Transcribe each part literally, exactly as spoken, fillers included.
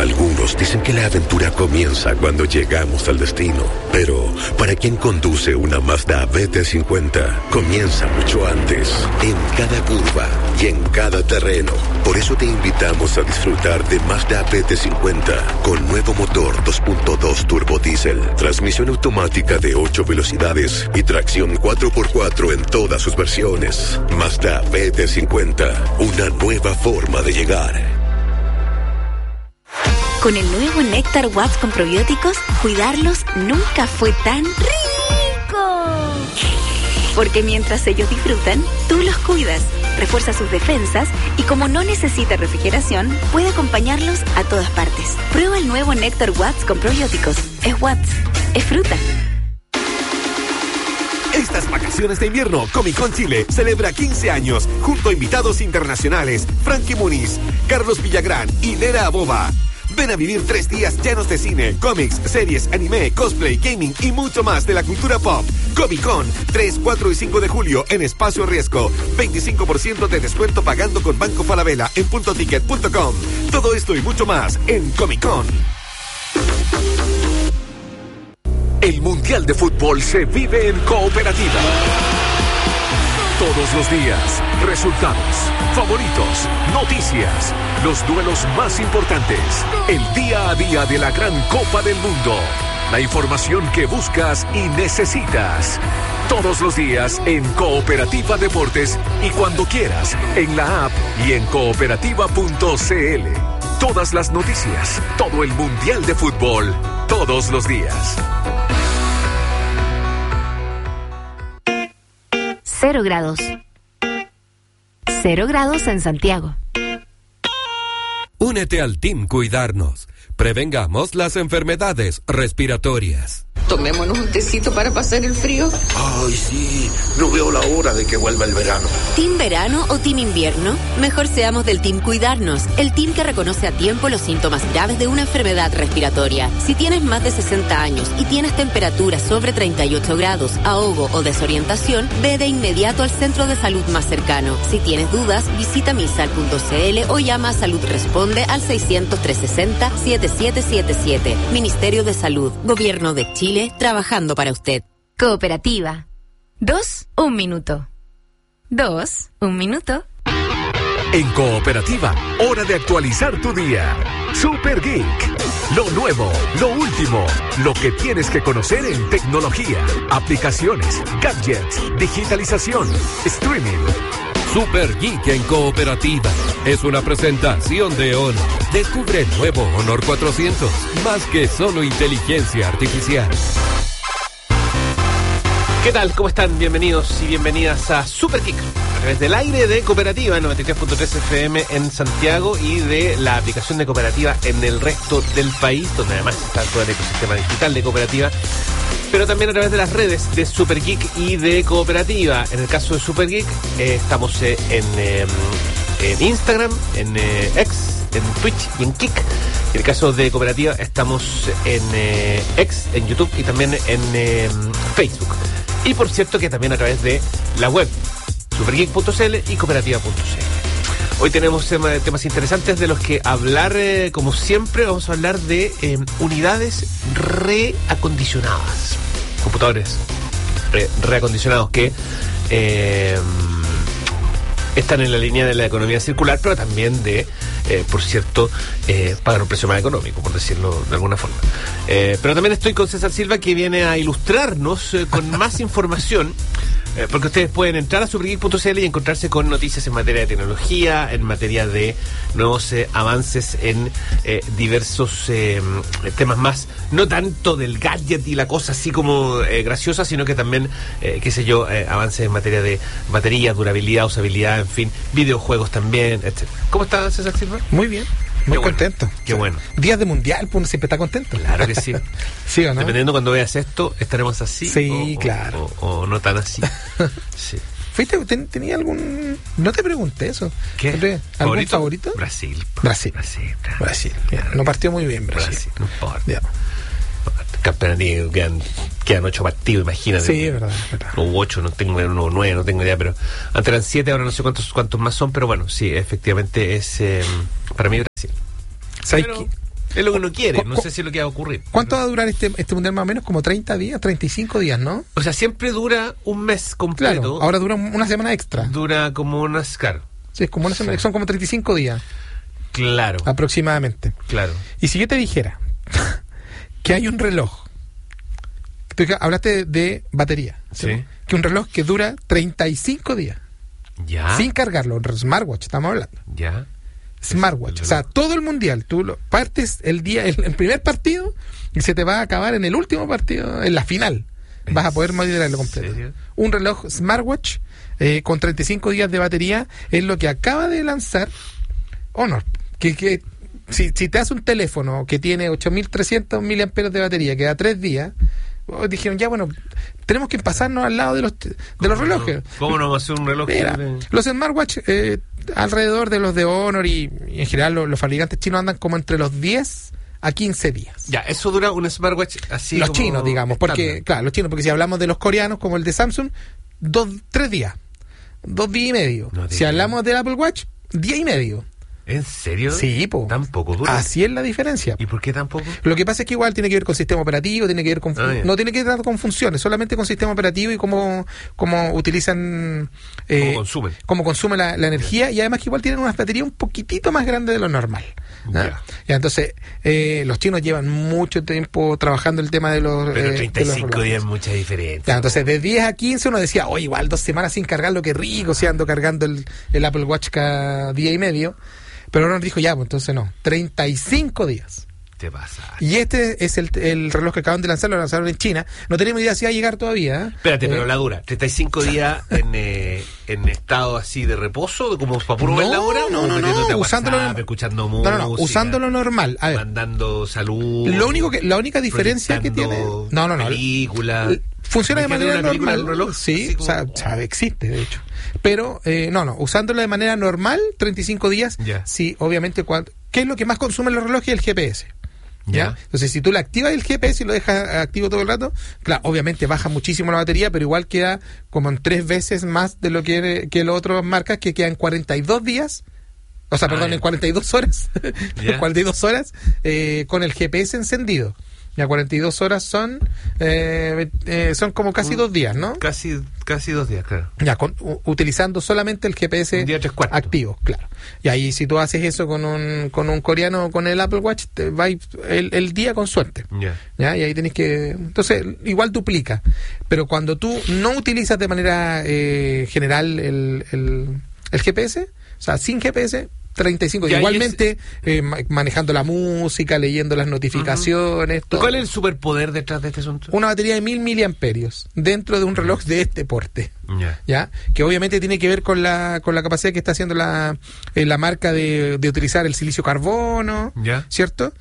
Algunos dicen que la aventura comienza cuando llegamos al destino, pero para quien conduce una Mazda B T cincuenta, comienza mucho antes, en cada curva y en cada terreno. Por eso te invitamos a disfrutar de Mazda B T cincuenta con nuevo motor dos punto dos turbo diésel, transmisión automática de ocho velocidades y tracción cuatro por cuatro en todas sus versiones. Mazda B T cincuenta, una nueva forma de llegar. Con el nuevo Néctar Watts con probióticos, cuidarlos nunca fue tan rico. Porque mientras ellos disfrutan, tú los cuidas, refuerza sus defensas y como no necesita refrigeración, puede acompañarlos a todas partes. Prueba el nuevo Néctar Watts con probióticos. Es Watts, es fruta. Estas vacaciones de invierno, Comic Con Chile celebra quince años junto a invitados internacionales Frankie Muniz, Carlos Villagrán y Lera Aboba. Ven a vivir tres días llenos de cine, cómics, series, anime, cosplay, gaming y mucho más de la cultura pop. Comic Con, tres, cuatro y cinco de julio en Espacio Riesgo. veinticinco por ciento de descuento pagando con Banco Falabella en punto ticket punto com. Todo esto y mucho más en Comic Con. El Mundial de Fútbol se vive en Cooperativa. Todos los días, resultados, favoritos, noticias, los duelos más importantes, el día a día de la gran Copa del Mundo, la información que buscas y necesitas. Todos los días en Cooperativa Deportes y cuando quieras en la app y en cooperativa punto c l. Todas las noticias, todo el Mundial de Fútbol, todos los días. Cero grados. Cero grados en Santiago. Únete al Team Cuidarnos. Prevengamos las enfermedades respiratorias. Tomémonos un tecito para pasar el frío. Ay, sí, no veo la hora de que vuelva el verano. ¿Team verano o team invierno? Mejor seamos del Team Cuidarnos, el team que reconoce a tiempo los síntomas graves de una enfermedad respiratoria. Si tienes más de sesenta años y tienes temperatura sobre treinta y ocho grados, ahogo o desorientación, ve de inmediato al centro de salud más cercano. Si tienes dudas, visita misal punto c l o llama a Salud Responde al seiscientos, trescientos sesenta, setenta y siete setenta y siete. Ministerio de Salud, Gobierno de Chile, trabajando para usted. Cooperativa. Dos, un minuto. Dos, un minuto. En Cooperativa, hora de actualizar tu día. Super Geek. Lo nuevo, lo último, lo que tienes que conocer en tecnología, aplicaciones, gadgets, digitalización, streaming. Super Geek en Cooperativa. Es una presentación de Honor. Descubre el nuevo Honor cuatrocientos. Más que solo inteligencia artificial. ¿Qué tal? ¿Cómo están? Bienvenidos y bienvenidas a Super Geek. A través del aire de Cooperativa en noventa y tres punto tres F M en Santiago y de la aplicación de Cooperativa en el resto del país, donde además está todo el ecosistema digital de Cooperativa, pero también a través de las redes de Super Geek y de Cooperativa. En el caso de Super Geek, eh, estamos eh, en, eh, en Instagram, en eh, X, en Twitch y en Kik. En el caso de Cooperativa, estamos en eh, X, en YouTube y también en eh, Facebook. Y por cierto que también a través de la web supergeek punto c l y cooperativa punto c l. Hoy tenemos tema, temas interesantes de los que hablar, eh, como siempre. Vamos a hablar de eh, unidades reacondicionadas, computadores re, reacondicionados que eh, están en la línea de la economía circular, pero también de, eh, por cierto, eh, pagar un precio más económico, por decirlo de alguna forma. Eh, pero también estoy con César Silva, que viene a ilustrarnos eh, con más información, eh, porque ustedes pueden entrar a supergeek punto c l y encontrarse con noticias en materia de tecnología, en materia de nuevos eh, avances en eh, diversos eh, temas más, no tanto del gadget y la cosa así como eh, graciosa, sino que también, eh, qué sé yo, eh, avances en materia de batería, durabilidad, usabilidad, en fin, videojuegos también, etcétera. ¿Cómo está César Silva? Muy bien. Muy Qué contento. Bueno. Qué bueno. Días de mundial, pues uno siempre está contento. Claro que sí. ¿Sí o no? Dependiendo cuando veas esto, estaremos así. Sí, o, claro. O, o, o no tan así. Sí. ¿Fuiste, ten, ¿Tenía algún...? No te pregunté eso. ¿Qué? ¿Algún ¿Favorito? favorito? Brasil. Brasil. Brasil. Brasil. Bien. No partió muy bien Brasil. Brasil. No importa. Ya. Campeonato, quedan, quedan ocho partidos, imagínate. Sí, es verdad, es verdad. O ocho, no tengo, no, nueve, no tengo idea, pero antes eran siete, ahora no sé cuántos cuántos más son, pero bueno, sí, efectivamente es eh, para mí Brasil. ¿Sabes pero, qué? Es lo que uno quiere, cu- no cu- sé si es lo que va a ocurrir. ¿Cuánto va a durar este, este mundial más o menos? Como treinta días, treinta y cinco días, ¿no? O sea, siempre dura un mes completo. Claro, ahora dura una semana extra. Dura como unas... Claro, Sí, es como una semana, Sí. son como treinta y cinco días claro, aproximadamente. claro. Y si yo te dijera que hay un reloj, tú que hablaste de, de batería, ¿sí? Sí. Que un reloj que dura treinta y cinco días, Ya, sin cargarlo, un smartwatch, estamos hablando. ya. Smartwatch, el o sea, reloj. todo el mundial, tú lo partes el día, el, el primer partido y se te va a acabar en el último partido, en la final. Vas a poder moderarlo completo. serio? Un reloj smartwatch eh, con treinta y cinco días de batería es lo que acaba de lanzar Honor. Que, que si, si te hace un teléfono que tiene ocho mil trescientos miliamperios de batería, que da tres días, oh, dijeron ya, bueno, tenemos que pasarnos al lado de los de los relojes. ¿Cómo no va a ser un reloj? Mira, que- los smartwatch eh, alrededor de los de Honor y, y en general los, los fabricantes chinos andan como entre los diez a quince días. Ya, eso dura un smartwatch así los como chinos, digamos, porque, estándar. claro, los chinos, porque si hablamos de los coreanos, como el de Samsung, dos, tres días, dos días y medio. No te si creo. hablamos del Apple Watch, día y medio. ¿En serio? Sí, po. Tampoco dura. Así es la diferencia. ¿Y por qué tampoco? Lo que pasa es que igual tiene que ver con sistema operativo, tiene que ver con... Ah, ya. no tiene que ver con funciones, solamente con sistema operativo y cómo, cómo utilizan... eh, ¿Cómo consumen? Cómo consume la, la energía y además que igual tienen unas baterías un poquitito más grandes de lo normal. ¿ah? Ya. Ya, entonces, eh, los chinos llevan mucho tiempo trabajando el tema de los... Pero eh, treinta y de los cinco relojes. días es mucha diferencia. Ya, entonces de diez a quince uno decía, oye, igual dos semanas sin cargarlo, qué rico, si ando cargando el, el Apple Watch cada día y medio. Pero ahora nos dijo, ya, pues entonces no, treinta y cinco días. Te pasa. Y este es el, el reloj que acaban de lanzar, lo lanzaron en China. No tenemos idea si va a llegar todavía. ¿eh? Espérate, Eh, pero la dura. ¿treinta y cinco días en, eh, en estado así de reposo? ¿Como para puro No, ver la hora? no, ¿O no, metiéndote a no, usándolo WhatsApp, en- escuchando No, música? no, no, usándolo normal. A ver, Mandando salud. lo único que, la única diferencia que tiene... proyectando No, no, no. Película. Funciona de Imagínate manera una película normal. en reloj, Sí, así o sea, como- sabe, existe, de hecho. Pero, eh, no, no, usándolo de manera normal, treinta y cinco días, Ya. sí, obviamente, cuando, ¿qué es lo que más consume los relojes? El G P S. ¿Ya? Ya. Entonces, si tú le activas el G P S y lo dejas activo todo el rato, claro, obviamente baja muchísimo la batería, pero igual queda como en tres veces más de lo que, que las otras marcas, que quedan cuarenta y dos días. O sea, Ah, perdón, ya. en cuarenta y dos horas. Ya. cuarenta y dos horas eh, con el G P S encendido. Ya cuarenta y dos horas son eh, eh, son como casi Un- dos días, ¿no? Casi, casi dos días, claro. Ya, con- u- utilizando solamente el G P S Un día tres cuartos. activo, claro. Y ahí si tú haces eso con un, con un coreano o con el Apple Watch, te va a ir el, el día con suerte. Ya. ¿Ya? Y ahí tenés que... Entonces, igual duplica. Pero cuando tú no utilizas de manera eh, general el, el, el G P S, o sea, sin G P S, treinta y cinco. Ya, y Igualmente, eh, ma- manejando la música, leyendo las notificaciones, todo. ¿Cuál es el superpoder detrás de este asunto? Una batería de mil miliamperios dentro de un reloj de este porte. Ya. ¿Ya? Que obviamente tiene que ver con la con la capacidad que está haciendo la, eh, la marca de, de utilizar el silicio carbono, Ya. ¿cierto?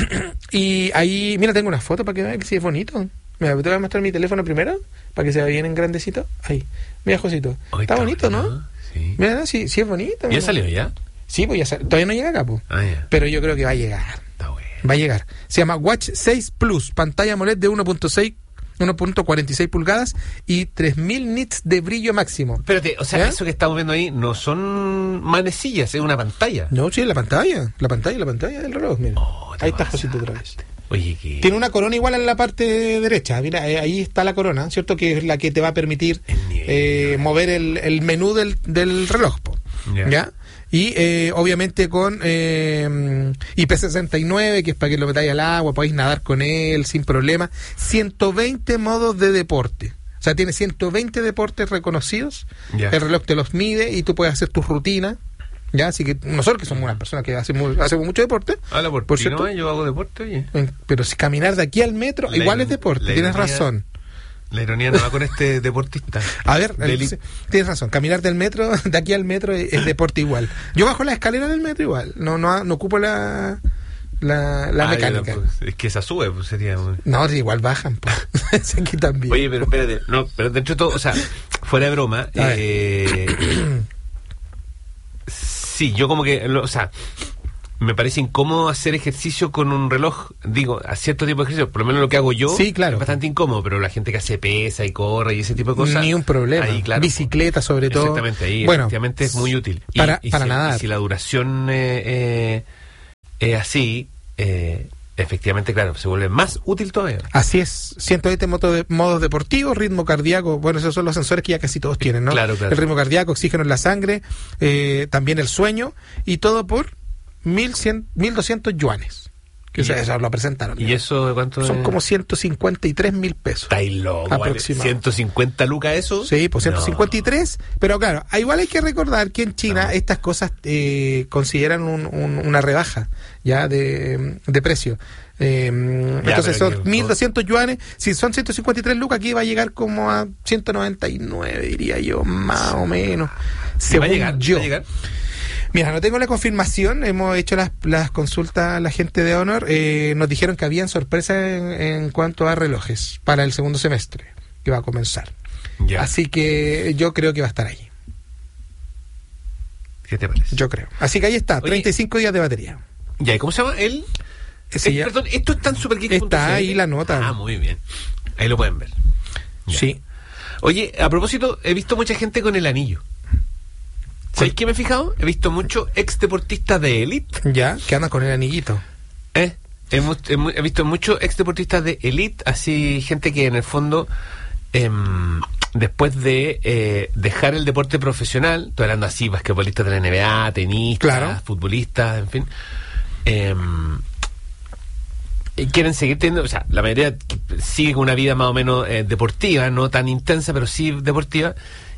Y ahí, mira, tengo una foto para que vean que sí es bonito. Mira, te voy a mostrar mi teléfono primero, para que se vea bien en grandecito. Ahí, mira, Josito. Ay, Está bonito, bueno, ¿no? Sí. Mira, no, sí, sí es bonito. ¿Ya mira. salió ya? Sí, pues ya salió. Todavía no llega acá, pues. Ah, ya. Pero yo creo que va a llegar. Está bueno. Va a llegar. Se llama Watch seis Plus, pantalla AMOLED de uno punto seis, uno punto cuarenta y seis pulgadas y tres mil nits de brillo máximo. Espérate, o sea, ¿Ya? eso que estamos viendo ahí no son manecillas, es una pantalla. No, sí, la pantalla, la pantalla, la pantalla del reloj, mira. Oh, te ahí está pasaste. Josito otra vez. Oye, que... Tiene una corona igual en la parte derecha, mira, eh, ahí está la corona, ¿cierto? Que es la que te va a permitir El nivel. eh, mover el, el menú del, del reloj, po. Ya. ¿Ya? Y eh, obviamente con eh, I P sesenta y nueve, que es para que lo metáis al agua, podéis nadar con él sin problema. ciento veinte modos de deporte. O sea, tiene ciento veinte deportes reconocidos. Ya. El reloj te los mide y tú puedes hacer tu rutina. ¿Ya? Así que nosotros que somos unas personas que hacemos, hacemos mucho deporte. Habla por, por ti, cierto. ¿no? Yo hago deporte, oye. Eh, Pero si caminar de aquí al metro, La igual iron- es deporte, la tienes ironía- razón. La ironía no va con este deportista. A ver, Del- eh, sí, tienes razón, caminar del metro, de aquí al metro es, es deporte igual. Yo bajo la escalera del metro igual, no no, no ocupo la la, la Ah, ya, mecánica. pues, es que esa sube, pues sería... muy- No, sí, igual bajan, pues. Sí, aquí también. Oye, pero espérate, no, pero dentro de todo, o sea, fuera de broma, A ver. eh, sí, yo como que, lo- o sea, me parece incómodo hacer ejercicio con un reloj, digo, a cierto tipo de ejercicio, por lo menos lo que hago yo, Sí, claro. es bastante incómodo, pero la gente que hace pesa y corre y ese tipo de cosas, Ni un problema. ahí, claro, Bicicleta, sobre todo. exactamente, ahí Bueno, efectivamente es muy útil. Y- para- y para si, nadar. y si la duración eh, eh, es así, eh, efectivamente, claro, se vuelve más útil todavía. Así es, ciento veinte motos, de, modos deportivos, ritmo cardíaco, bueno, esos son los sensores que ya casi todos tienen, ¿no? Claro, claro. El ritmo cardíaco, oxígeno en la sangre, eh, también el sueño, y todo por mil cien, mil doscientos yuanes. Que o sea, eso lo presentaron. ¿Y eso de cuánto Son es? como ciento cincuenta y tres mil pesos. Está ahí loco, aproximadamente. ciento cincuenta lucas eso. Sí, pues ciento cincuenta y tres, no. Pero claro, igual hay que recordar que en China no. estas cosas eh, consideran un, un, una rebaja ya de, de precio. Eh, ya, entonces son que, mil doscientos yuanes. Si son ciento cincuenta y tres lucas, aquí va a llegar como a ciento noventa y nueve, diría yo, más o menos. ¿Sí va a llegar? Yo. ¿Va a llegar? Mira, no tengo la confirmación, hemos hecho las, las consultas a la gente de Honor, eh, nos dijeron que habían sorpresas en, en cuanto a relojes para el segundo semestre, que va a comenzar. Ya. Así que yo creo que va a estar ahí. ¿Qué te parece? Yo creo. Así que ahí está, Oye, treinta y cinco días de batería. Ya, ¿y cómo se llama? Él. Sí, eh, perdón, esto está en Supergeek. Está ahí la nota. Ah, muy bien. Ahí lo pueden ver. Ya. Sí. Oye, a propósito, he visto mucha gente con el anillo. ¿Sabéis qué me he fijado? He visto muchos ex deportistas de élite. Ya, que andan con el anillito. ¿Eh? He, he, he visto muchos ex deportistas de élite, así gente que en el fondo, eh, después de eh, dejar el deporte profesional, estoy hablando así, basquetbolistas de la N B A, tenistas, claro. futbolistas, en fin, eh, quieren seguir teniendo, o sea, la mayoría sigue con una vida más o menos eh, deportiva, no tan intensa, pero sí deportiva.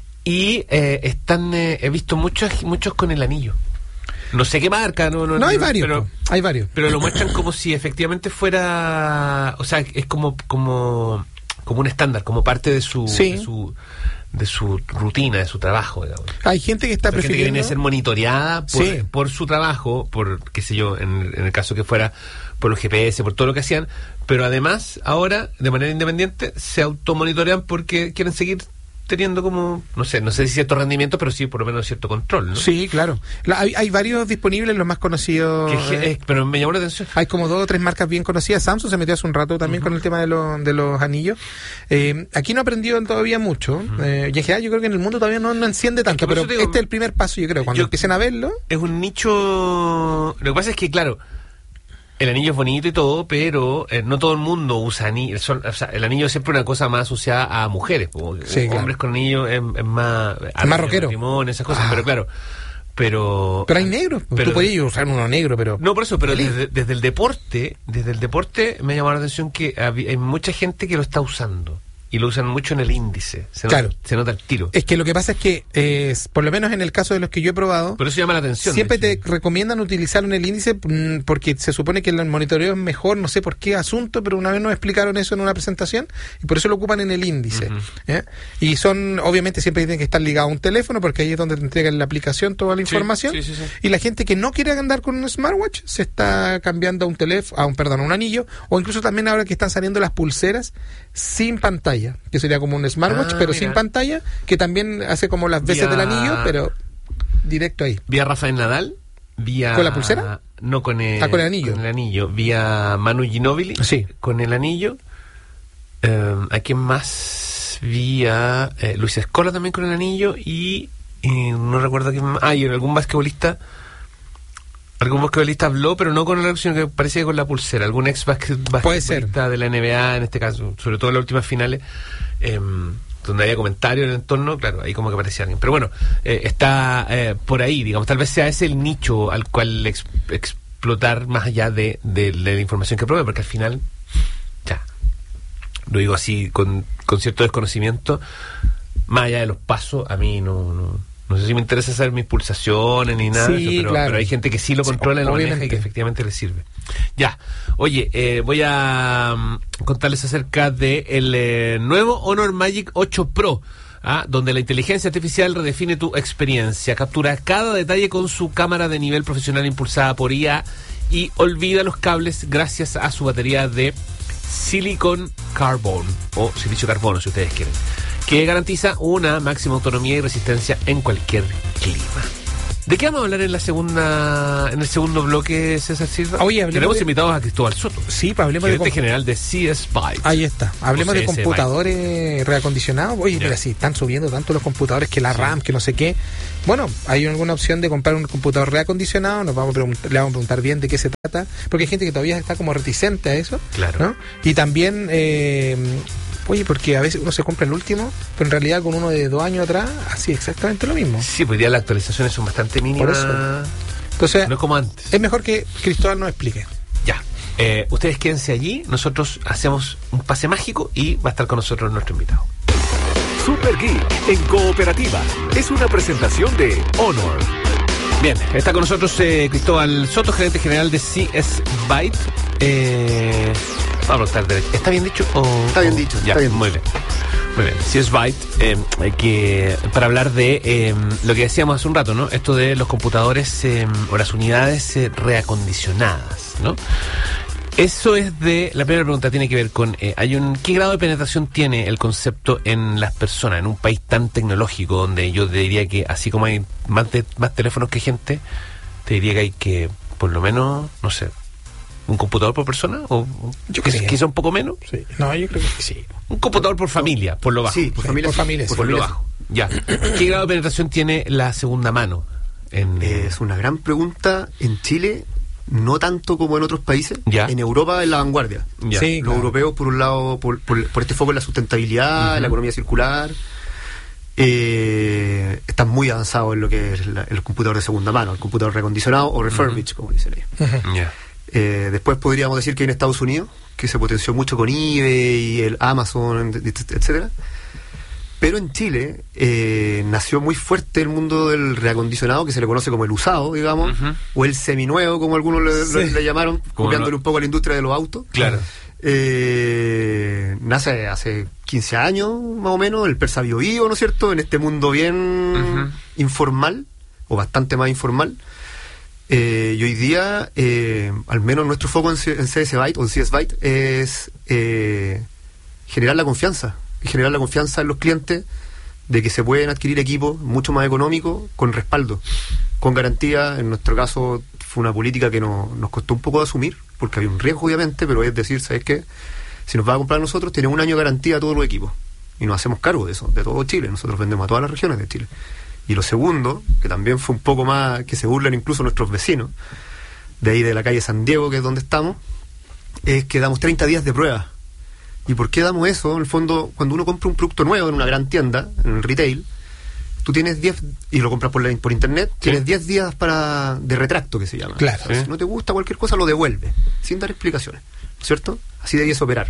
Y eh, están, eh, he visto muchos muchos con el anillo. No sé qué marca, no, no, no hay no, varios, pero, hay varios. Pero lo muestran como si efectivamente fuera, o sea, es como como como un estándar, como parte de su sí. de su de su rutina, de su trabajo, digamos. Hay gente que está Hay gente que viene a ser monitoreada por, sí. por su trabajo, por qué sé yo, en, en el caso que fuera por los G P S, por todo lo que hacían, pero además ahora de manera independiente se automonitorean porque quieren seguir teniendo como, no sé, no sé si cierto rendimiento, pero sí por lo menos cierto control, ¿no? Sí, claro. La, hay, hay varios disponibles, los más conocidos. Que, eh, pero me llamó la atención. Hay como dos o tres marcas bien conocidas. Samsung se metió hace un rato también uh-huh. con el tema de, lo, de los anillos. Eh, aquí no ha aprendido todavía mucho. Uh-huh. Eh, y en general yo creo que en el mundo todavía no, no enciende tanto, es pero digo, este es el primer paso, yo creo, cuando yo, empiecen a verlo. Es un nicho. Lo que pasa es que, claro, el anillo es bonito y todo, pero eh, no todo el mundo usa anillo. Son, o sea, el anillo es siempre una cosa más asociada a mujeres. Como, sí, hombres claro. con anillo es, es más... Es más rockero. Matrimonio, esas cosas, ah. pero claro... Pero pero hay negros. Tú podías usar uno negro, pero... No, por eso, pero desde, desde el deporte, desde el deporte me llamó la atención que hay, hay mucha gente que lo está usando. Y lo usan mucho en el índice. Se claro. Nota, se nota el tiro. Es que lo que pasa es que, eh, por lo menos en el caso de los que yo he probado... Por eso llama la atención. Siempre te recomiendan utilizarlo en el índice mmm, porque se supone que el monitoreo es mejor, no sé por qué asunto, pero una vez nos explicaron eso en una presentación y por eso lo ocupan en el índice. Uh-huh. ¿eh? Y son, obviamente, siempre tienen que estar ligados a un teléfono porque ahí es donde te entregan la aplicación toda la información. Sí, sí, sí, sí. Y la gente que no quiere andar con un smartwatch se está cambiando a un teléfono, a un, perdón, a un anillo, o incluso también ahora que están saliendo las pulseras sin pantalla, que sería como un smartwatch, ah, pero mira. sin pantalla, que también hace como las veces vía... del anillo, pero directo ahí. Vía Rafael Nadal, vía... ¿Con la pulsera? No, con el, ah, con el anillo. Con el anillo. Vía Manu Ginóbili, sí. con el anillo. Eh, ¿A quién más? Vía eh, Luis Escola también con el anillo y, y no recuerdo quién más. Ah, y algún basquetbolista... Algún basquetbolista habló, pero no con el anillo, sino que parece que con la pulsera. Algún ex basquetbolista de la N B A, en este caso, sobre todo en las últimas finales, eh, donde había comentarios en el entorno, claro, ahí como que aparecía alguien. Pero bueno, eh, está eh, por ahí, digamos, tal vez sea ese el nicho al cual ex, explotar más allá de, de, de la información que provee, porque al final, ya, lo digo así con, con cierto desconocimiento, más allá de los pasos, a mí no... no No sé si me interesa saber mis pulsaciones ni nada, sí, de eso, pero, claro. pero hay gente que sí lo controla, sí, lo maneja y que efectivamente le sirve. Ya, oye, eh, voy a um, contarles acerca de el eh, nuevo Honor Magic ocho Pro, ¿ah? Donde la inteligencia artificial redefine tu experiencia, captura cada detalle con su cámara de nivel profesional impulsada por I A y olvida los cables gracias a su batería de Silicon Carbon o silicio carbono, si ustedes quieren, que garantiza una máxima autonomía y resistencia en cualquier clima. ¿De qué vamos a hablar en la segunda, en el segundo bloque, César Silva? Oye, tenemos de... invitados a Cristóbal Soto. Sí, pues hablemos gerente de... general de C S Byte. Ahí está. Hablemos de computadores Byte. reacondicionados. Oye, yeah. mira, sí, están subiendo tanto los computadores que la sí. RAM, que no sé qué. Bueno, hay alguna opción de comprar un computador reacondicionado. Nos vamos a preguntar, le vamos a preguntar bien de qué se trata. Porque hay gente que todavía está como reticente a eso. Claro. ¿no? Y también... Eh, Oye, porque a veces uno se compra el último, pero en realidad con uno de dos años atrás, así exactamente lo mismo. Sí, pues ya las actualizaciones son bastante mínimas. Por eso. Entonces, no es como antes. Es mejor que Cristóbal nos explique. Ya. Eh, ustedes quédense allí, nosotros hacemos un pase mágico y va a estar con nosotros nuestro invitado. Super Geek en Cooperativa es una presentación de Honor. Bien, está con nosotros eh, Cristóbal Soto, gerente general de C S Byte. Eh... Vamos a preguntar, ¿está bien dicho? O, está bien dicho, ya, está bien. Muy bien. Muy bien. C S Byte, eh, que para hablar de eh, lo que decíamos hace un rato, ¿no? Esto de los computadores eh, o las unidades eh, reacondicionadas, ¿no? Eso es de... La primera pregunta tiene que ver con... Eh, hay un ¿qué grado de penetración tiene el concepto en las personas, en un país tan tecnológico, donde yo te diría que así como hay más, de, más teléfonos que gente, te diría que hay que, por lo menos, no sé... ¿Un computador por persona? ¿O yo que creo. quizá un poco menos? Sí. No, yo creo que sí. Un computador por familia, por lo bajo. Sí, por sí, familia. Por, sí. familia, por, por familia lo bajo. Ya. ¿Qué grado de penetración tiene la segunda mano? En... Es una gran pregunta. En Chile, no tanto como en otros países. Ya. En Europa, en la vanguardia. Ya. Sí, Los claro. europeos, por un lado, por, por, por este foco en la sustentabilidad, uh-huh. en la economía circular, eh, están muy avanzados en lo que es la, el computador de segunda mano, el computador recondicionado o refurbished, uh-huh. como dicen ellos. Uh-huh. Yeah. Eh, después podríamos decir que en Estados Unidos, que se potenció mucho con eBay y el Amazon, etcétera. Pero en Chile eh, nació muy fuerte el mundo del reacondicionado, que se le conoce como el usado, digamos, uh-huh. o el seminuevo, como algunos le, sí. le, le llamaron, copiándole no? un poco a la industria de los autos. Claro. Eh, nace hace quince años, más o menos, el Persa Bio Bio, ¿no es cierto?, en este mundo bien uh-huh. informal, o bastante más informal. Eh, y hoy día, eh, al menos nuestro foco en, C- en C S Byte o en C S Byte es eh, generar la confianza, y generar la confianza en los clientes de que se pueden adquirir equipos mucho más económicos, con respaldo, con garantía. En nuestro caso fue una política que no, nos costó un poco de asumir, porque había un riesgo obviamente, pero es decir, ¿sabes qué? Si nos va a comprar a nosotros, tiene un año de garantía a todos los equipos, y nos hacemos cargo de eso, de todo Chile. Nosotros vendemos a todas las regiones de Chile. Y lo segundo, que también fue un poco más, que se burlan incluso nuestros vecinos, de ahí de la calle San Diego, que es donde estamos, es que damos treinta días de prueba. ¿Y por qué damos eso? En el fondo, cuando uno compra un producto nuevo en una gran tienda, en el retail, tú tienes diez, y lo compras por, la, por internet, ¿sí? Tienes diez días para de retracto, que se llama. Claro. O sea, si no te gusta cualquier cosa, lo devuelve, sin dar explicaciones, ¿cierto? Así debiese operar.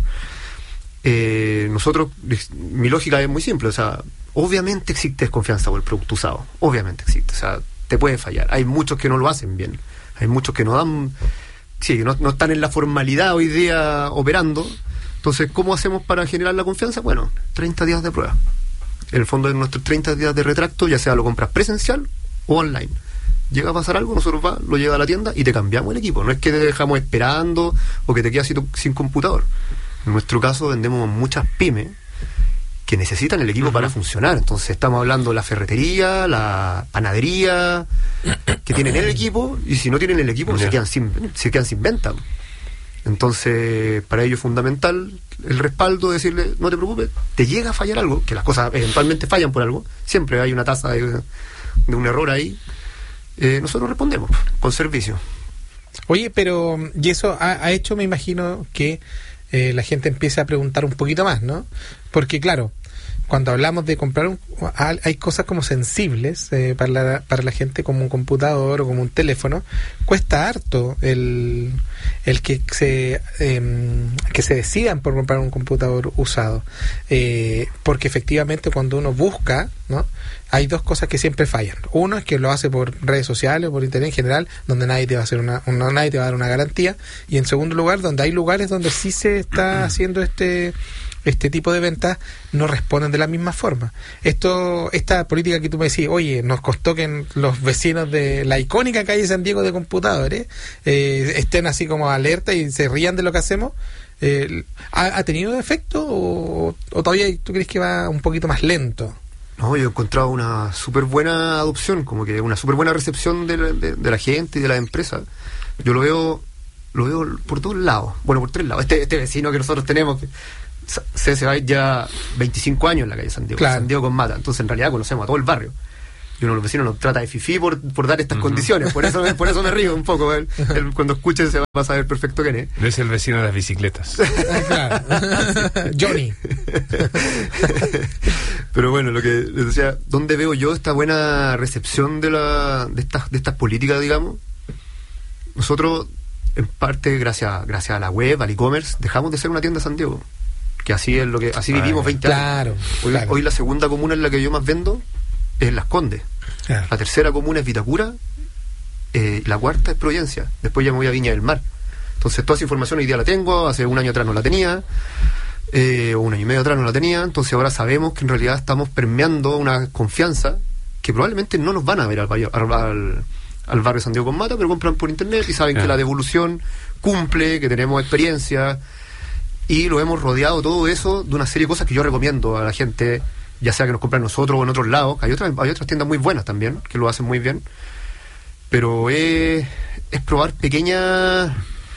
Eh, nosotros, mi lógica es muy simple, o sea, obviamente existe desconfianza por el producto usado, obviamente existe, o sea, te puede fallar. Hay muchos que no lo hacen bien, hay muchos que no dan, sí, no, no están en la formalidad hoy día operando. Entonces, ¿cómo hacemos para generar la confianza? Bueno, treinta días de prueba. En el fondo, de nuestros treinta días de retracto, ya sea lo compras presencial o online. Llega a pasar algo, nosotros va, lo lleva a la tienda y te cambiamos el equipo. No es que te dejamos esperando o que te quedas sin, sin computador. En nuestro caso vendemos muchas pymes que necesitan el equipo uh-huh. para funcionar. Entonces estamos hablando de la ferretería, la panadería, que tienen el equipo, y si no tienen el equipo yeah. se quedan sin, se quedan sin venta. Entonces para ello es fundamental el respaldo, decirle, no te preocupes, te llega a fallar algo, que las cosas eventualmente fallan por algo, siempre hay una tasa de, de un error ahí, eh, nosotros respondemos con servicio. Oye, pero y eso ha, ha hecho, me imagino, que eh, la gente empiece a preguntar un poquito más, ¿no? Porque claro, cuando hablamos de comprar un, hay cosas como sensibles eh, para la, para la gente, como un computador o como un teléfono. Cuesta harto el, el que se eh, que se decidan por comprar un computador usado, eh, porque efectivamente cuando uno busca, ¿no?, hay dos cosas que siempre fallan. Uno es que lo hace por redes sociales o por internet en general, donde nadie te va a hacer una, una nadie te va a dar una garantía, y en segundo lugar, donde hay lugares donde sí se está haciendo este este tipo de ventas, no responden de la misma forma. Esto, esta política que tú me decís, oye, nos costó que los vecinos de la icónica calle San Diego de computadores eh, estén así como alerta y se rían de lo que hacemos. Eh, ¿ha, ¿Ha tenido efecto o, o todavía tú crees que va un poquito más lento? No, yo he encontrado una súper buena adopción, como que una súper buena recepción de la, de, de la gente y de la empresa. Yo lo veo lo veo por todos lados, bueno, por tres lados. Este, este vecino que nosotros tenemos, que se, se va ya veinticinco años en la calle San Diego, claro. San Diego con Mata, entonces en realidad conocemos a todo el barrio. Y uno de los vecinos nos trata de fifí por, por dar estas uh-huh. condiciones, por eso, por eso me río un poco. Él, él, cuando escuche se va a saber perfecto quién es. No es el vecino de las bicicletas. Claro. Johnny. Pero bueno, lo que les decía, ¿dónde veo yo esta buena recepción de, la, de, estas, de estas políticas, digamos? Nosotros, en parte, gracias, gracias a la web, al e-commerce, dejamos de ser una tienda San Diego. Que así es lo que así vivimos veinte claro, años. Hoy, claro. hoy la segunda comuna en la que yo más vendo es Las Condes. Claro. La tercera comuna es Vitacura, eh, la cuarta es Providencia. Después ya me voy a Viña del Mar. Entonces toda esa información hoy día la tengo, hace un año atrás no la tenía, eh, o un año y medio atrás no la tenía. Entonces ahora sabemos que en realidad estamos permeando una confianza que probablemente no nos van a ver al, al, al, al barrio San Diego con Mata, pero compran por internet y saben claro. que la devolución cumple, que tenemos experiencia, y lo hemos rodeado todo eso de una serie de cosas que yo recomiendo a la gente, ya sea que nos compren nosotros o en otros lados. Hay otras, hay otras tiendas muy buenas también, que lo hacen muy bien, pero es, es probar pequeñas,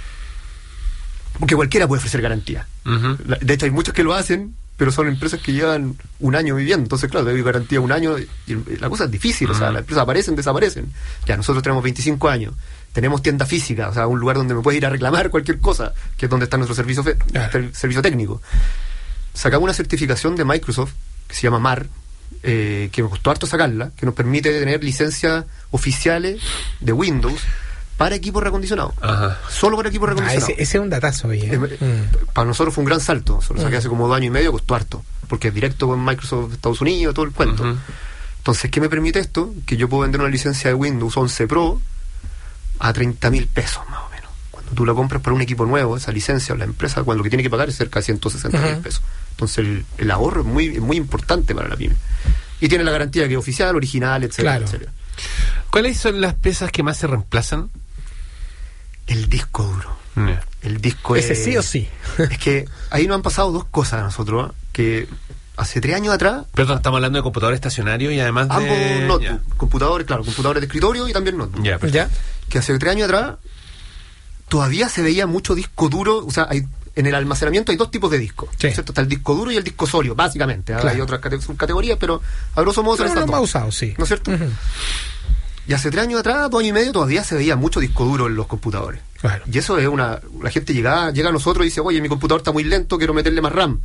porque cualquiera puede ofrecer garantía. Uh-huh. De hecho hay muchos que lo hacen, pero son empresas que llevan un año viviendo, entonces claro, te doy garantía un año y la cosa es difícil. Uh-huh. O sea, las empresas aparecen, desaparecen. Ya, nosotros tenemos veinticinco años, tenemos tienda física, o sea, un lugar donde me puedes ir a reclamar cualquier cosa, que es donde está nuestro servicio, fe- uh-huh. servicio técnico. Sacamos una certificación de Microsoft que se llama M A R, eh, que me costó harto sacarla, que nos permite tener licencias oficiales de Windows para equipos reacondicionados. Ajá. Solo para equipos reacondicionados. Ah, ese, ese es un datazo ahí, ¿eh? eh, mm. Para nosotros fue un gran salto. Nosotros lo saqué uh-huh. hace como dos años y medio, costó harto, porque es directo con Microsoft Estados Unidos, todo el cuento. Uh-huh. Entonces, ¿qué me permite esto? Que yo puedo vender una licencia de Windows once Pro a treinta mil pesos más o menos. Cuando tú la compras para un equipo nuevo, esa licencia o la empresa, cuando lo que tiene que pagar es cerca de ciento sesenta mil uh-huh. pesos. Entonces el, el ahorro es muy, muy importante para la pyme. Y tiene la garantía que es oficial, original, etcétera, claro. etcétera. ¿Cuáles son las piezas que más se reemplazan? El disco duro. Yeah. El disco Ese es, sí o sí. Es que ahí nos han pasado dos cosas a nosotros, ¿eh? Que hace tres años atrás... Perdón, estamos hablando de computadores estacionarios y además ambos de... Ambos notebook, yeah. computadores, claro, computadores de escritorio y también notebook. Yeah, ¿Ya? Que hace tres años atrás todavía se veía mucho disco duro, o sea, hay... En el almacenamiento hay dos tipos de discos, sí. ¿cierto? Está el disco duro y el disco sólido, básicamente. Claro. Hay otras cate- subcategorías, pero a grosso modo son estas dos. Más usados, sí. ¿No es cierto? Uh-huh. Y hace tres años atrás, dos años y medio, todavía se veía mucho disco duro en los computadores. Claro. Y eso es una... La gente llega, llega a nosotros y dice, oye, mi computador está muy lento, quiero meterle más RAM.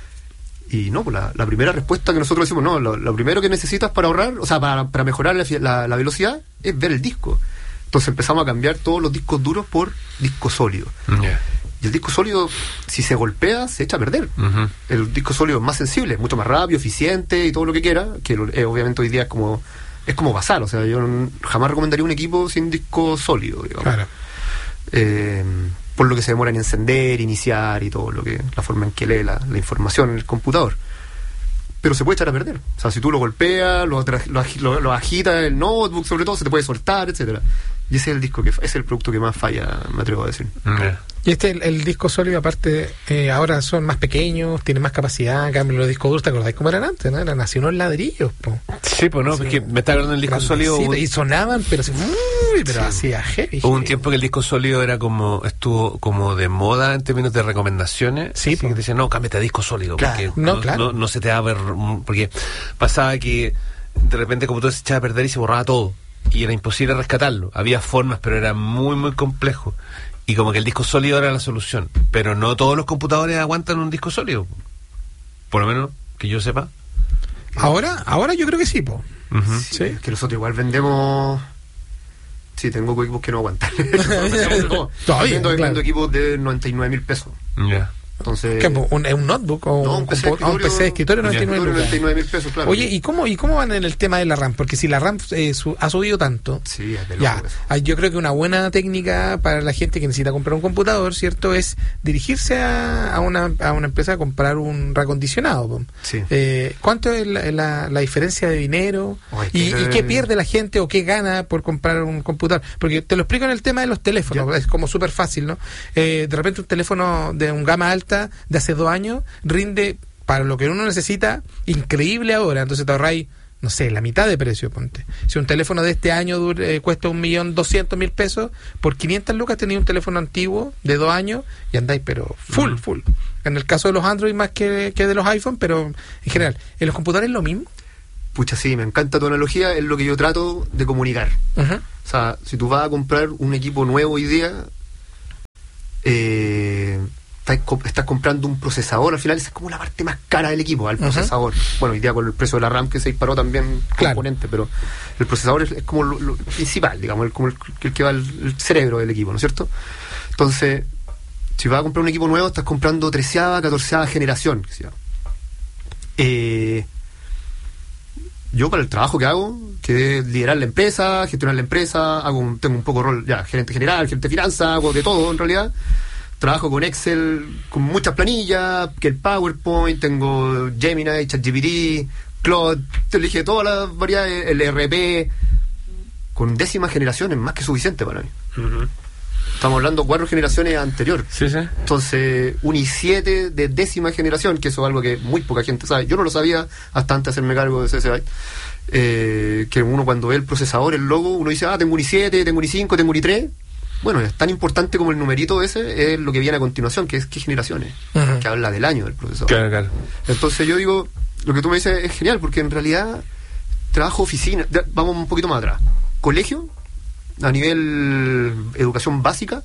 Y no, pues la, la primera respuesta que nosotros decimos, no, lo, lo primero que necesitas para ahorrar, o sea, para, para mejorar la, la, la velocidad, es ver el disco. Entonces empezamos a cambiar todos los discos duros por disco sólido. Yeah. Y el disco sólido, si se golpea, se echa a perder. Uh-huh. El disco sólido es más sensible, mucho más rápido, eficiente y todo lo que quiera, que eh, obviamente hoy día es como es como basal. O sea, yo no, jamás recomendaría un equipo sin disco sólido, digamos. Claro. Eh, por lo que se demora en encender, iniciar y todo lo que la forma en que lee la, la información en el computador. Pero se puede echar a perder. O sea, si tú lo golpeas, lo, lo, lo, lo agitas, el notebook sobre todo, se te puede soltar, etcétera. Y ese es el disco que es el producto que más falla, me atrevo a decir. Yeah. Y este, el, el disco sólido, aparte, eh, ahora son más pequeños, tienen más capacidad. En cambio, los discos duros, ¿te acordáis cómo eran antes? ¿No? Eran así unos ladrillos, po. Sí, pues no, sí, porque me está hablando del disco sólido. Un... Y sonaban, pero así, uy, pero sí. hacía heavy. Hubo un tiempo que el disco sólido era como, estuvo como de moda en términos de recomendaciones. Sí, que te decían, no, cámbiate a disco sólido, claro. porque no, no, claro. no, no se te va a ver, porque pasaba que de repente como todo se echaba a perder y se borraba todo. Y era imposible rescatarlo. Había formas, pero era muy, muy complejo. Y como que el disco sólido era la solución. Pero no todos los computadores aguantan un disco sólido. Por lo menos que yo sepa. Ahora, ahora yo creo que sí, po. Uh-huh. Sí, es que nosotros igual vendemos... Sí, tengo equipos que no aguantan. no, Todavía, vendo, claro. vendo equipos de noventa y nueve mil pesos. Ya. Yeah. Entonces, ¿qué, un, ¿Un notebook o no, un, P C un, un P C de escritorio noventa y nueve mil pesos? Claro. Oye, ¿y cómo, ¿y cómo van en el tema de la RAM? Porque si la RAM eh, su, ha subido tanto, sí, es de ya, yo creo que una buena técnica para la gente que necesita comprar un computador, ¿cierto? Es dirigirse a, a, una, a una empresa a comprar un reacondicionado. Sí. Eh, ¿Cuánto es la, la, la diferencia de dinero? Oh, y, que... ¿Y qué pierde la gente o qué gana por comprar un computador? Porque te lo explico en el tema de los teléfonos, ya. Es como súper fácil, ¿no? Eh, de repente un teléfono de un gama alta de hace dos años rinde para lo que uno necesita, increíble ahora. Entonces te ahorráis, no sé, la mitad de precio, ponte. Si un teléfono de este año dure, eh, cuesta un millón doscientos mil pesos, por quinientas lucas tenéis un teléfono antiguo de dos años y andáis, pero full, uh-huh. full. En el caso de los Android más que, que de los iPhone, pero en general, ¿en los computadores es lo mismo? Pucha, sí, me encanta tu analogía, es lo que yo trato de comunicar. Uh-huh. O sea, si tú vas a comprar un equipo nuevo hoy día, eh... estás comprando un procesador, al final esa es como la parte más cara del equipo, al procesador. Uh-huh. Bueno, hoy día con el precio de la RAM que se disparó también claro. componente, pero el procesador es, es como lo, lo principal, digamos, el, como el, el que va el, el cerebro del equipo, ¿no es cierto? Entonces, si vas a comprar un equipo nuevo, estás comprando treceava, catorceava generación. Eh, yo para el trabajo que hago, que es liderar la empresa, gestionar la empresa, hago un, tengo un poco rol, ya, gerente general, gerente de finanzas, hago de todo en realidad. Trabajo con Excel, con muchas planillas, que el PowerPoint, tengo Gemini, ChatGPT, Claude, te elige todas las variedades, el E R P, con décima generación es más que suficiente para mí. Uh-huh. Estamos hablando cuatro generaciones anterior. Sí, sí. Entonces, un i siete de décima generación, que eso es algo que muy poca gente sabe. Yo no lo sabía hasta antes de hacerme cargo de C S Byte. Eh, que uno cuando ve el procesador, el logo, uno dice, ah, tengo un i siete, tengo un i cinco, tengo un i tres. Bueno, es tan importante como el numerito ese, es lo que viene a continuación, que es qué generaciones, uh-huh. que habla del año del procesador. Claro, claro. Entonces yo digo, lo que tú me dices es genial, porque en realidad, trabajo oficina, vamos un poquito más atrás. Colegio, a nivel educación básica,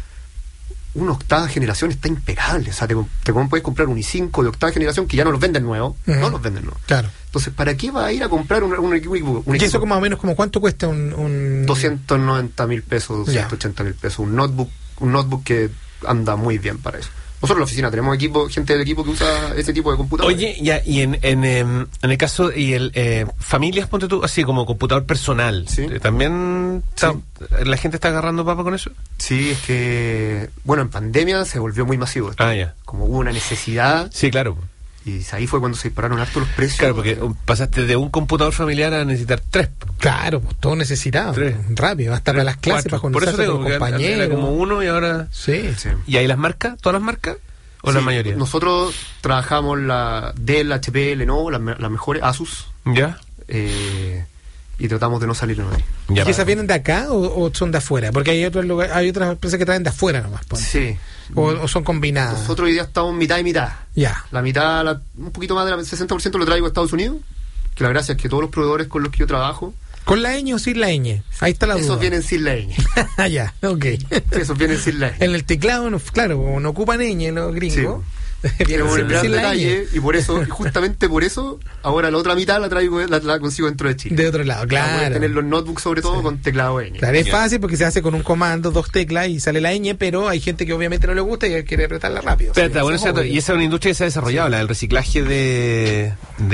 una octava generación está impecable. O sea, te, te puedes comprar un i cinco de octava generación que ya no los venden nuevos, uh-huh. no los venden nuevos. Claro. Entonces, ¿para qué va a ir a comprar un, un equipo? Un ¿Y equipo? eso más o menos como cuánto cuesta un...? un... doscientos noventa mil pesos, doscientos ochenta mil pesos. Un notebook, un notebook que anda muy bien para eso. Nosotros en la oficina tenemos equipo, gente del equipo que usa ese tipo de computadores. Oye, ya, y en, en, en el caso, y el eh, familias, ponte tú, así como computador personal, ¿sí? ¿También está, sí. la gente está agarrando papa con eso? Sí, es que, bueno, en pandemia se volvió muy masivo esto. Ah, ya. Como hubo una necesidad. Sí, claro. Y ahí fue cuando se dispararon harto los precios. Claro, porque pasaste de un computador familiar a necesitar tres. Claro, pues todo necesitado. Tres. Rápido, hasta tres, para las clases, cuatro. Para conocerse con los compañeros. Era como uno y ahora... Sí. sí. ¿Y ahí las marcas? ¿Todas las marcas? ¿O sí, la mayoría? Nosotros trabajamos la Dell, H P, Lenovo, las la mejores, Asus. ¿Ya? Eh... y tratamos de no salir de ahí. ¿Y esas para. vienen de acá o, o son de afuera? Porque hay otros lugares, hay otras empresas que traen de afuera nomás. Pone. Sí. O, o son combinadas. Nosotros hoy día estamos mitad y mitad. Ya. La mitad, la, un poquito más del sesenta por ciento lo traigo a Estados Unidos, que la gracia es que todos los proveedores con los que yo trabajo... ¿Con la ñ o sin la ñ? Ahí está la duda. Esos vienen sin la ñ. Ya, ok. Esos vienen sin la ñ. En el teclado, no, claro, como no ocupan ñ los gringos... Sí. Viene un gran detalle y por eso, justamente por eso, ahora la otra mitad la traigo, la, la consigo dentro de Chile. De otro lado, claro. Para poder tener los notebooks sobre todo sí. con teclado ñ. Claro, es fácil porque se hace con un comando, dos teclas y sale la ñ, pero hay gente que obviamente no le gusta y quiere apretarla rápido. Pero sí, bueno, cierto, y esa es una industria que se ha desarrollado, sí. la del reciclaje de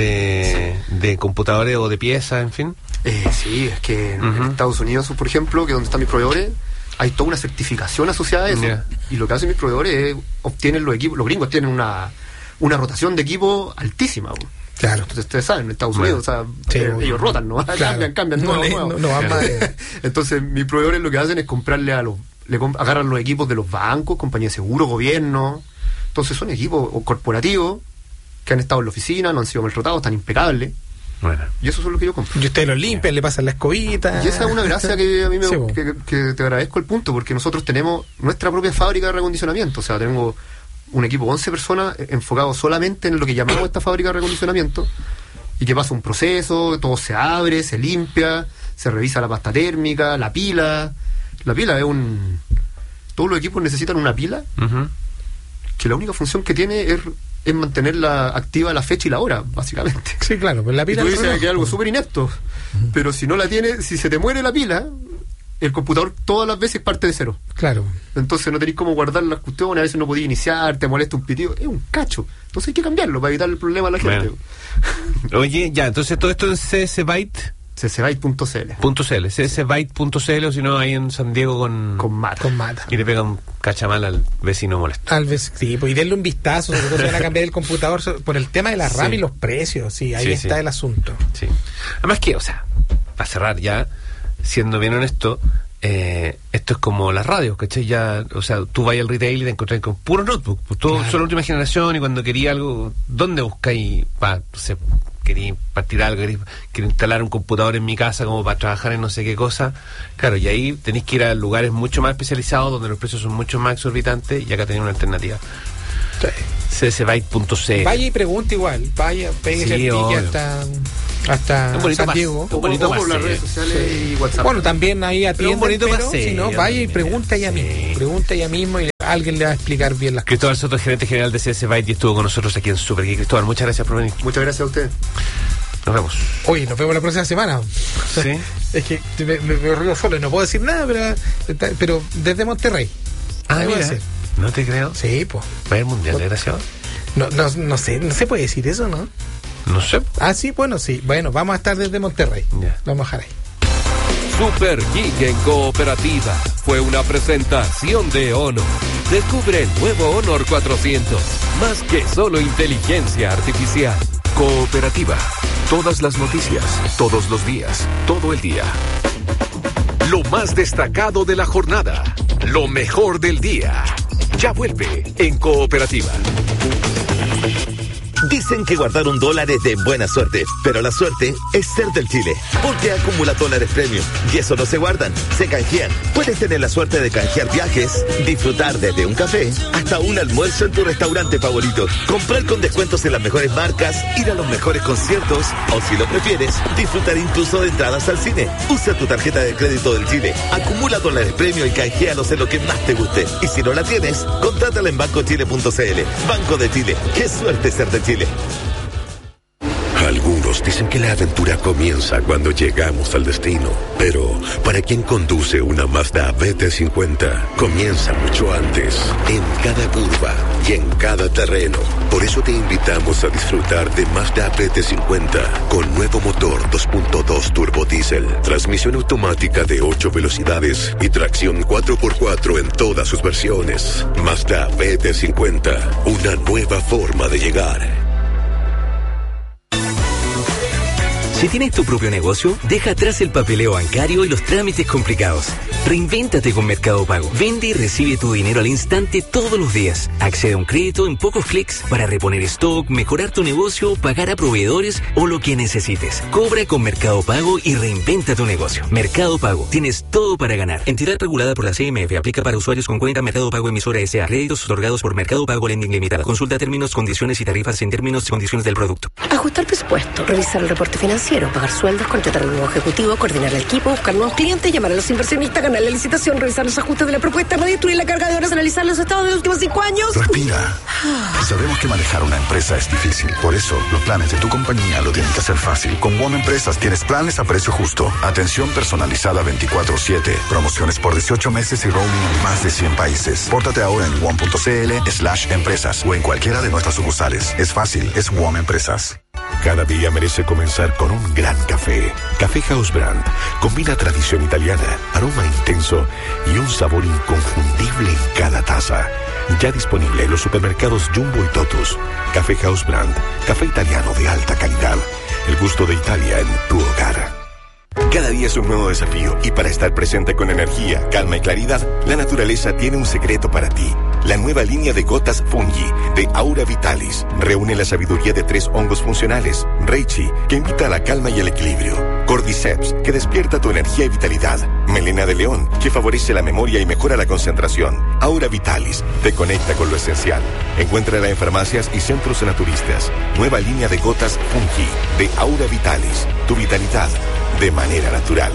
de, sí. de computadores o de piezas, en fin. Eh, sí, es que en, uh-huh. en Estados Unidos, por ejemplo, que es donde están mis proveedores, hay toda una certificación asociada a eso. Yeah. Y lo que hacen mis proveedores es obtienen los equipos, los gringos tienen una una rotación de equipo altísima. Bro. Claro. Entonces ustedes saben, en Estados Unidos, bueno. o sea, sí, eh, ellos rotan, ¿no? Claro. Cambian, cambian, no, nuevo, le, nuevo. no, no van más. Entonces, mis proveedores lo que hacen es comprarle a los, le comp- agarran los equipos de los bancos, compañías de seguro, gobierno. Entonces son equipos corporativos que han estado en la oficina, no han sido maltratados, están impecables. Bueno. Y eso es lo que yo compro. Y ustedes los limpian, le pasan la escobita. Y esa es una gracia que a mí me sí, que, que te agradezco el punto, porque nosotros tenemos nuestra propia fábrica de reacondicionamiento. O sea, tenemos un equipo de once personas enfocado solamente en lo que llamamos esta fábrica de reacondicionamiento, y que pasa un proceso, todo se abre, se limpia, se revisa la pasta térmica, la pila. La pila es un... Todos los equipos necesitan una pila, uh-huh. que la única función que tiene es... es mantenerla activa la fecha y la hora, básicamente. Sí, claro, pues la pila... Y tú dices que es algo súper inepto, uh-huh. pero si no la tiene, si se te muere la pila, el computador todas las veces parte de cero. Claro. Entonces no tenés cómo guardar las cuestiones, a veces no podías iniciar, te molesta un pitido, es un cacho. Entonces hay que cambiarlo para evitar el problema a la gente. Bueno. Oye, ya, entonces todo esto en C S Byte... C S Byte punto c l. .cl, C S Byte punto c l, o si no, ahí en San Diego con... Con Mata. Con Mata. Y le pega un cachamal al vecino molesto. Al vecino, sí, pues y denle un vistazo, sobre todo si van a cambiar el computador por el tema de la RAM sí. y los precios, sí, ahí sí, está sí. el asunto. Sí. Además que, o sea, para cerrar ya, siendo bien honesto, Eh, esto es como las radios, ¿cachai? Ya, o sea, tú vas al retail y te encontrás con puro notebook. Pues todo claro. Son la última generación y cuando quería algo, ¿dónde buscáis? Pa, no sé, quería partir algo, quería, quería instalar un computador en mi casa como para trabajar en no sé qué cosa. Claro, y ahí tenéis que ir a lugares mucho más especializados donde los precios son mucho más exorbitantes y acá tenéis una alternativa. Sí. c s byte punto c l. Vaya y pregunta igual, vaya, pegue sí, el ticket hasta, hasta San pas, Diego. Un bonito por las redes sociales sí. y WhatsApp. Bueno, también ahí atienden, pero, pero paseo, si no, vaya y pregunta ella sí. mismo. Pregunta ella mismo y alguien le va a explicar bien las Cristóbal cosas. Soto, gerente general de C S Byte, y estuvo con nosotros aquí en Super Geek. Cristóbal, muchas gracias por venir. Muchas gracias a usted. Nos vemos. Oye, nos vemos la próxima semana. Sí. Es que me, me, me río solo y no puedo decir nada, pero, pero desde Monterrey. Ah, mira. ¿No te creo? Sí, pues. ¿Va el mundial, desgraciado? No, no, no sé, no se puede decir eso, ¿no? No sé. Ah, sí, bueno, sí. Bueno, vamos a estar desde Monterrey. Yeah. Vamos a dejar ahí. Super Geek en Cooperativa fue una presentación de Honor. Descubre el nuevo Honor cuatrocientos, más que solo inteligencia artificial. Cooperativa. Todas las noticias, todos los días, todo el día. Lo más destacado de la jornada. Lo mejor del día. Ya vuelve en Cooperativa. Dicen que guardar un dólar es de buena suerte, pero la suerte es ser del Chile, porque acumula dólares premium y eso no se guardan, se canjean. Puedes tener la suerte de canjear viajes, disfrutar desde un café hasta un almuerzo en tu restaurante favorito, comprar con descuentos en las mejores marcas, ir a los mejores conciertos o, si lo prefieres, disfrutar incluso de entradas al cine. Usa tu tarjeta de crédito del Chile, acumula dólares premium y canjealos en lo que más te guste. Y si no la tienes, contrátala en banco chile punto c l. Banco de Chile, qué suerte ser de Chile. Algunos dicen que la aventura comienza cuando llegamos al destino, pero para quien conduce una Mazda B T cincuenta, comienza mucho antes, en cada curva y en cada terreno. Por eso te invitamos a disfrutar de Mazda B T cincuenta con nuevo motor dos punto dos turbo diésel, transmisión automática de ocho velocidades y tracción cuatro por cuatro en todas sus versiones. Mazda B T cincuenta, una nueva forma de llegar. Si tienes tu propio negocio, deja atrás el papeleo bancario y los trámites complicados. Reinvéntate con Mercado Pago. Vende y recibe tu dinero al instante todos los días. Accede a un crédito en pocos clics para reponer stock, mejorar tu negocio, pagar a proveedores o lo que necesites. Cobra con Mercado Pago y reinventa tu negocio. Mercado Pago. Tienes todo para ganar. Entidad regulada por la C M F. Aplica para usuarios con cuenta Mercado Pago Emisora S A. Créditos otorgados por Mercado Pago Lending Limitada. Consulta términos, condiciones y tarifas en términos y condiciones del producto. Ajustar presupuesto, revisar el reporte financiero, pagar sueldos, contratar un nuevo ejecutivo, coordinar el equipo, buscar nuevos clientes, llamar a los inversionistas, ganar la licitación, revisar los ajustes de la propuesta, destruir la carga de horas, analizar los estados de los últimos cinco años. Respira. Sabemos que manejar una empresa es difícil. Por eso, los planes de tu compañía lo tienen que hacer fácil. Con WOM Empresas tienes planes a precio justo, atención personalizada veinticuatro siete, promociones por dieciocho meses y roaming en más de cien países. Pórtate ahora en wom punto c l slash empresas o en cualquiera de nuestras sucursales. Es fácil, es WOM Empresas. Cada día merece comenzar con un gran café. Café House Brand combina tradición italiana, aroma intenso y un sabor inconfundible en cada taza. Ya disponible en los supermercados Jumbo y Totus. Café House Brand, café italiano de alta calidad. El gusto de Italia en tu hogar. Cada día es un nuevo desafío y para estar presente con energía, calma y claridad, la naturaleza tiene un secreto para ti. La nueva línea de gotas Fungi de Aura Vitalis reúne la sabiduría de tres hongos funcionales. Reishi, que invita a la calma y el equilibrio. Cordyceps, que despierta tu energía y vitalidad. Melena de león, que favorece la memoria y mejora la concentración. Aura Vitalis, te conecta con lo esencial. Encuéntrala en farmacias y centros naturistas. Nueva línea de gotas Fungi de Aura Vitalis. Tu vitalidad de manera natural.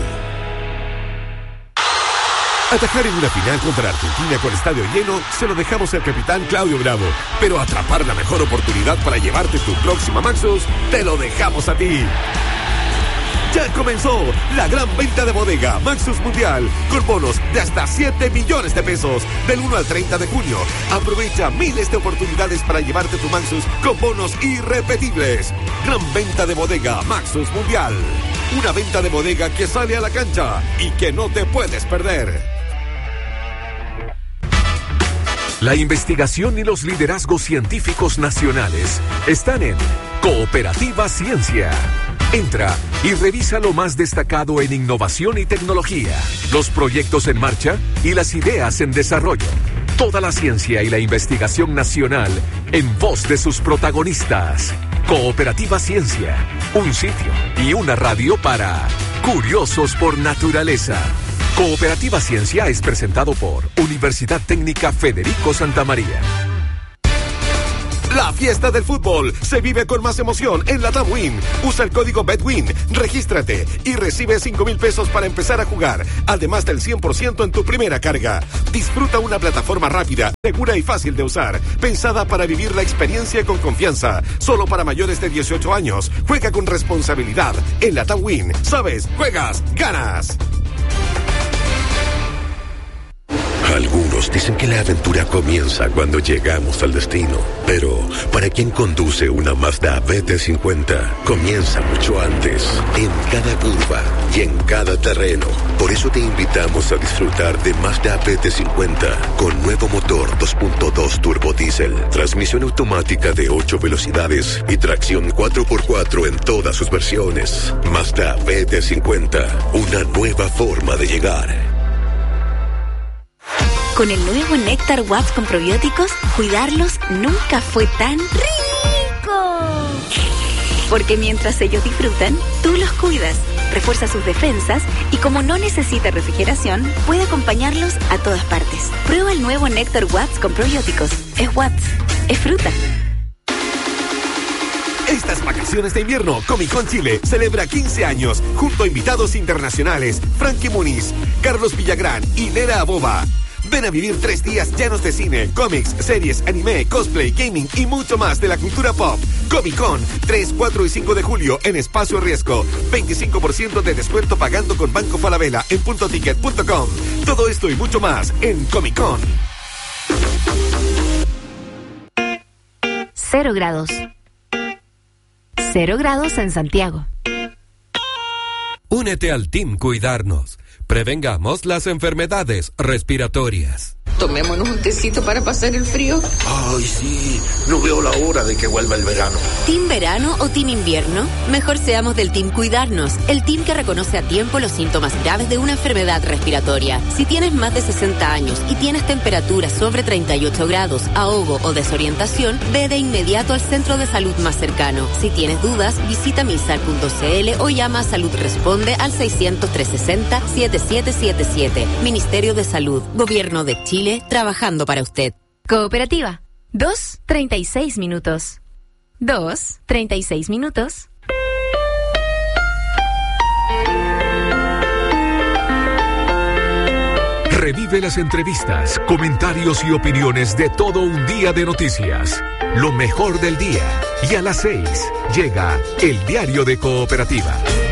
Atajar en una final contra Argentina con estadio lleno se lo dejamos al capitán Claudio Bravo, pero atrapar la mejor oportunidad para llevarte tu próxima Maxus te lo dejamos a ti. Ya comenzó la gran venta de bodega Maxus Mundial con bonos de hasta siete millones de pesos del uno al treinta de junio. Aprovecha miles de oportunidades para llevarte tu Maxus con bonos irrepetibles. Gran venta de bodega Maxus Mundial. Una venta de bodega que sale a la cancha y que no te puedes perder. La investigación y los liderazgos científicos nacionales están en Cooperativa Ciencia. Entra y revisa lo más destacado en innovación y tecnología, los proyectos en marcha y las ideas en desarrollo. Toda la ciencia y la investigación nacional en voz de sus protagonistas. Cooperativa Ciencia, un sitio y una radio para curiosos por naturaleza. Cooperativa Ciencia es presentado por Universidad Técnica Federico Santa María. La fiesta del fútbol se vive con más emoción en la TAMWIN. Usa el código BETWIN, regístrate y recibe cinco mil pesos para empezar a jugar, además del cien por ciento en tu primera carga. Disfruta una plataforma rápida, segura y fácil de usar, pensada para vivir la experiencia con confianza. Solo para mayores de dieciocho años. Juega con responsabilidad. En la TAMWIN, sabes, juegas, ganas. Algunos dicen que la aventura comienza cuando llegamos al destino, pero para quien conduce una Mazda B T cincuenta, comienza mucho antes, en cada curva y en cada terreno. Por eso te invitamos a disfrutar de Mazda B T cincuenta con nuevo motor dos punto dos turbo diésel, transmisión automática de ocho velocidades y tracción cuatro por cuatro en todas sus versiones. Mazda B T cincuenta, una nueva forma de llegar. Con el nuevo Néctar Watts con probióticos, cuidarlos nunca fue tan rico. Porque mientras ellos disfrutan, tú los cuidas, refuerza sus defensas y como no necesita refrigeración, puede acompañarlos a todas partes. Prueba el nuevo Néctar Watts con probióticos. Es Watts, es fruta. Estas vacaciones de invierno, Comic Con Chile celebra quince años junto a invitados internacionales Frankie Muniz, Carlos Villagrán y Nera Aboba. Ven a vivir tres días llenos de cine, cómics, series, anime, cosplay, gaming y mucho más de la cultura pop. Comic Con, tres, cuatro y cinco de julio en Espacio Riesgo. veinticinco por ciento de descuento pagando con Banco Falabella en punto ticket punto com. Todo esto y mucho más en Comic Con. Cero grados. Cero grados en Santiago. Únete al Team Cuidarnos. Prevengamos las enfermedades respiratorias. Tomémonos un tecito para pasar el frío. Ay, sí, no veo la hora de que vuelva el verano. ¿Team verano o team invierno? Mejor seamos del Team Cuidarnos, el team que reconoce a tiempo los síntomas graves de una enfermedad respiratoria. Si tienes más de sesenta años y tienes temperatura sobre treinta y ocho grados, ahogo o desorientación, ve de inmediato al centro de salud más cercano. Si tienes dudas, visita misar punto c l o llama a Salud Responde al seiscientos, trescientos sesenta, setenta y siete setenta y siete. Ministerio de Salud, Gobierno de Chile, trabajando para usted. Cooperativa. Dos, treinta y seis minutos. Dos, treinta y seis minutos. Revive las entrevistas, comentarios y opiniones de todo un día de noticias. Lo mejor del día. Y a las seis llega el Diario de Cooperativa.